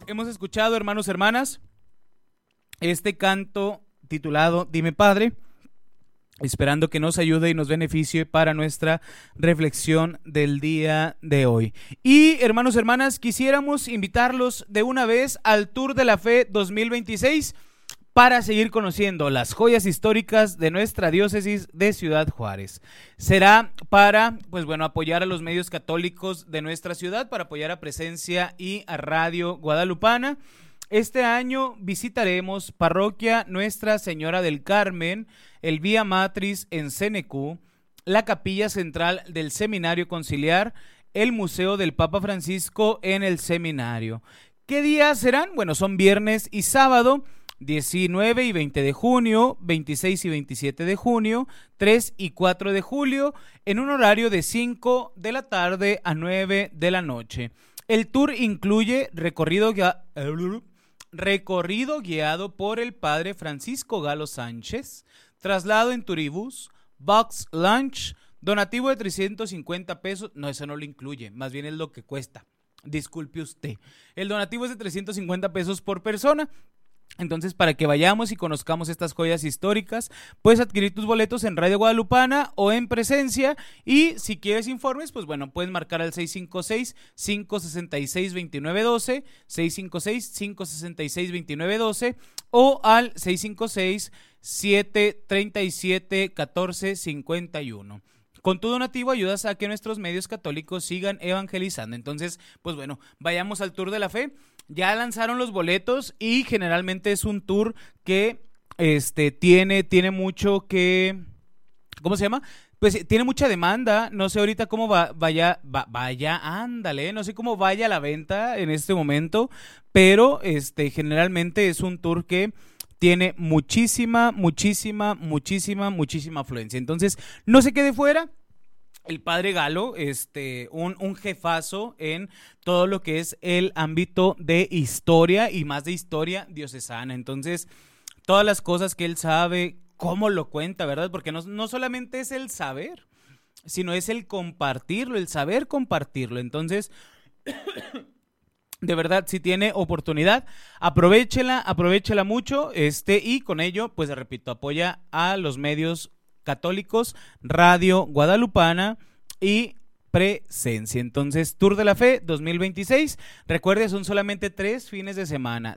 Hemos escuchado, hermanos, hermanas, este canto titulado Dime Padre, esperando que nos ayude y nos beneficie para nuestra reflexión del día de hoy. Y, hermanos, hermanas, quisiéramos invitarlos de una vez al Tour de la Fe 2026 para seguir conociendo las joyas históricas de nuestra diócesis de Ciudad Juárez. Será para, apoyar a los medios católicos de nuestra ciudad, para apoyar a Presencia y a Radio Guadalupana. Este año visitaremos Parroquia Nuestra Señora del Carmen, el Vía Matriz en Cenecú, la Capilla Central del Seminario Conciliar, el Museo del Papa Francisco en el Seminario. ¿Qué días serán? Bueno, son viernes y sábado, 19 y 20 de junio, 26 y 27 de junio, 3 y 4 de julio, en un horario de 5 de la tarde a 9 de la noche. El tour incluye recorrido guiado por el padre Francisco Galo Sánchez, traslado en turibús, box lunch, donativo de 350 pesos, no, eso no lo incluye, más bien es lo que cuesta, disculpe usted. El donativo es de 350 pesos por persona. Entonces, para que vayamos y conozcamos estas joyas históricas, puedes adquirir tus boletos en Radio Guadalupana o en Presencia, y si quieres informes, puedes marcar al 656-566-2912, 656-566-2912 o al 656-737-1451. Con tu donativo ayudas a que nuestros medios católicos sigan evangelizando. Entonces, vayamos al Tour de la Fe. Ya lanzaron los boletos y generalmente es un tour que tiene mucho que... ¿Cómo se llama? Pues tiene mucha demanda. No sé ahorita cómo ándale, no sé cómo vaya la venta en este momento, pero generalmente es un tour que tiene muchísima afluencia. Entonces, no se quede fuera. El padre Galo, un jefazo en todo lo que es el ámbito de historia y más de historia diocesana. Entonces, todas las cosas que él sabe, cómo lo cuenta, ¿verdad? Porque no solamente es el saber, sino es el compartirlo, el saber compartirlo. Entonces, de verdad, si tiene oportunidad, aprovechela mucho, y con ello, repito, apoya a los medios católicos, Radio Guadalupana y Presencia. Entonces, Tour de la Fe 2026, recuerde, son solamente 3 fines de semana,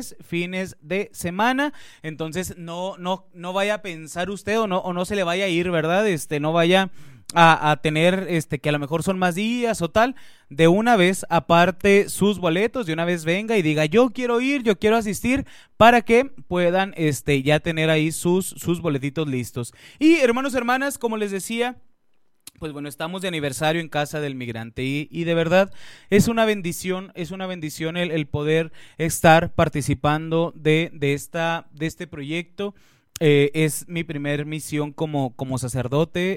entonces no vaya a pensar usted o no se le vaya a ir, ¿verdad? No vaya a tener que a lo mejor son más días o tal. De una vez aparte sus boletos, de una vez venga y diga yo quiero ir, yo quiero asistir, para que puedan ya tener ahí sus boletitos listos. Y hermanos, hermanas, como les decía, estamos de aniversario en Casa del Migrante y de verdad es una bendición el poder estar participando de este proyecto. Es mi primer misión como sacerdote,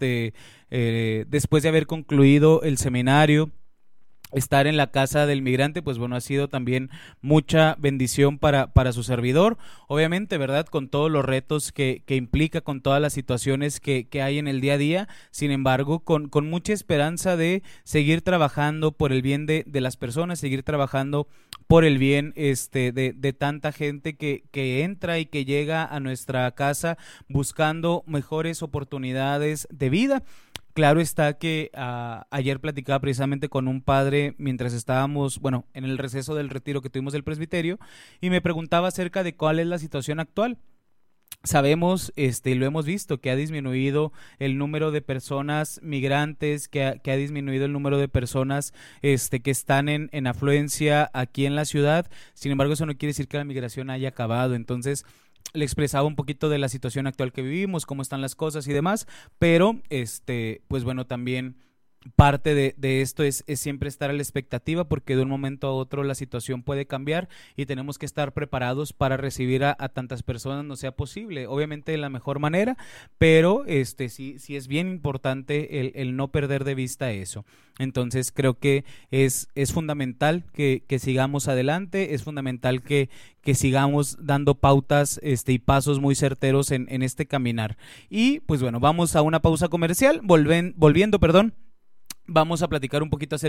después de haber concluido el seminario. Estar en la Casa del Migrante, ha sido también mucha bendición para su servidor, obviamente, ¿verdad? Con todos los retos que implica, con todas las situaciones que hay en el día a día. Sin embargo, con mucha esperanza de seguir trabajando por el bien de las personas, seguir trabajando por el bien de tanta gente que entra y que llega a nuestra casa buscando mejores oportunidades de vida. Claro está que ayer platicaba precisamente con un padre mientras estábamos, en el receso del retiro que tuvimos del presbiterio, y me preguntaba acerca de cuál es la situación actual. Sabemos, y lo hemos visto, que ha disminuido el número de personas migrantes, que ha disminuido el número de personas que están en afluencia aquí en la ciudad. Sin embargo, eso no quiere decir que la migración haya acabado. Entonces, le expresaba un poquito de la situación actual que vivimos, cómo están las cosas y demás, pero también parte de esto es siempre estar a la expectativa, porque de un momento a otro la situación puede cambiar y tenemos que estar preparados para recibir a tantas personas, no sea posible, obviamente de la mejor manera, pero sí es bien importante el no perder de vista eso. Entonces creo que es fundamental que sigamos adelante, es fundamental que sigamos dando pautas y pasos muy certeros en este caminar. Y vamos a una pausa comercial, volviendo, vamos a platicar un poquito acerca